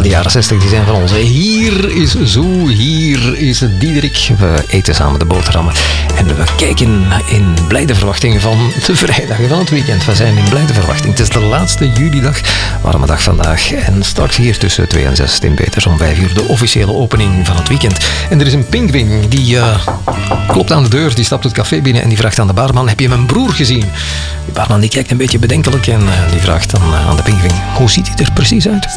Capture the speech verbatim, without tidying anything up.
de jaren zestig, die zijn van ons. Hier is Zo, hier is Diederik. We eten samen de boterhammen. En we kijken in blijde verwachting van de vrijdag van het weekend. We zijn in blijde verwachting. Het is de laatste julidag. Warme dag vandaag. En straks hier tussen twee en zes Tim Peters om vijf uur de officiële opening van het weekend. En er is een pinguïn die uh, klopt aan de deur. Die stapt het café binnen en die vraagt aan de barman: heb je mijn broer gezien? De barman die kijkt een beetje bedenkelijk en uh, die vraagt dan uh, aan de pinguïn: hoe ziet hij er precies uit?